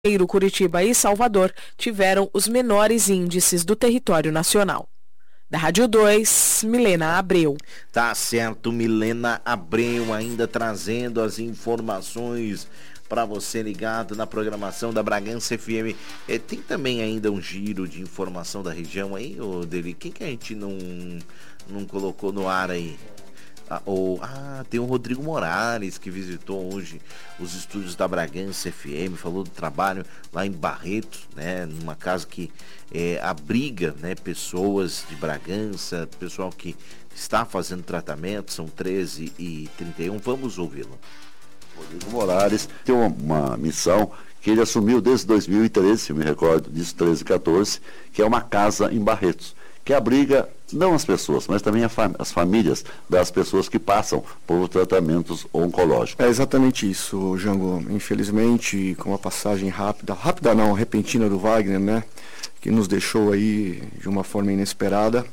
Curitiba e Salvador tiveram os menores índices do território nacional. Da Rádio 2, Milena Abreu. Tá certo, Milena Abreu ainda trazendo as informações para você ligado na programação da Bragança FM. Tem também ainda um giro de informação da região aí, ô Deli? Quem que a gente não colocou no ar aí? Tem o Rodrigo Morales, que visitou hoje os estúdios da Bragança FM, falou do trabalho lá em Barretos, né, numa casa que abriga, né, pessoas de Bragança, pessoal que está fazendo tratamento, são 13h31, vamos ouvi-lo. Rodrigo Morales tem uma missão que ele assumiu desde 2013, se me recordo disso, 13 e 14, que é uma casa em Barretos, que abriga não as pessoas, mas também as famílias das pessoas que passam por tratamentos oncológicos. É exatamente isso, Jango. Infelizmente, com uma passagem repentina do Wagner, né, que nos deixou aí de uma forma inesperada.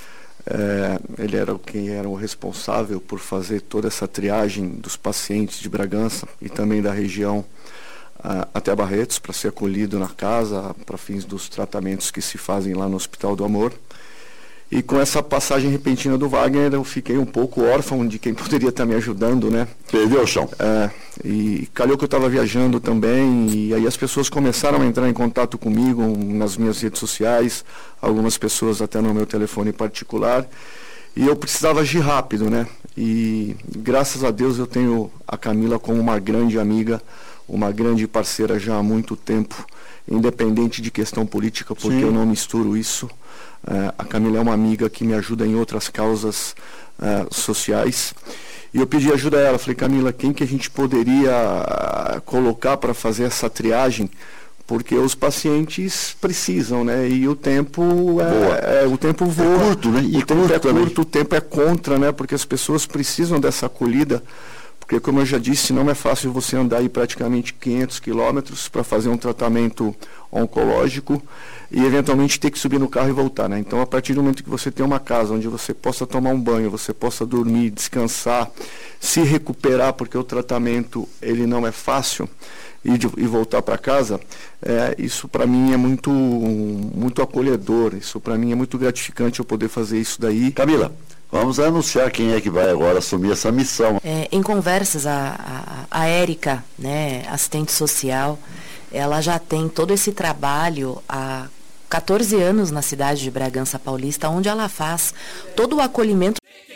Ele era quem era o responsável por fazer toda essa triagem dos pacientes de Bragança e também da região até Barretos, para ser acolhido na casa, para fins dos tratamentos que se fazem lá no Hospital do Amor. E com essa passagem repentina do Wagner, eu fiquei um pouco órfão de quem poderia estar me ajudando, né? Perdeu o chão. E calhou que eu estava viajando também, e aí as pessoas começaram a entrar em contato comigo nas minhas redes sociais, algumas pessoas até no meu telefone particular, e eu precisava agir rápido, né? E graças a Deus eu tenho a Camila como uma grande amiga, uma grande parceira já há muito tempo, independente de questão política, porque Sim. Eu não misturo isso. A Camila é uma amiga que me ajuda em outras causas sociais. E eu pedi ajuda a ela. Falei, Camila, quem que a gente poderia colocar para fazer essa triagem? Porque os pacientes precisam, né? E o tempo o tempo voa. É curto, né? O tempo é curto, o tempo é contra, né? Porque as pessoas precisam dessa acolhida. Porque, como eu já disse, não é fácil você andar aí praticamente 500 quilômetros para fazer um tratamento oncológico e, eventualmente, ter que subir no carro e voltar, né? Então, a partir do momento que você tem uma casa onde você possa tomar um banho, você possa dormir, descansar, se recuperar, porque o tratamento, ele não é fácil, e voltar para casa, isso para mim é muito, muito acolhedor, isso para mim é muito gratificante eu poder fazer isso daí. Camila, vamos anunciar quem é que vai agora assumir essa missão. Em conversas, a Érica, né, assistente social, ela já tem todo esse trabalho há 14 anos na cidade de Bragança Paulista, onde ela faz todo o acolhimento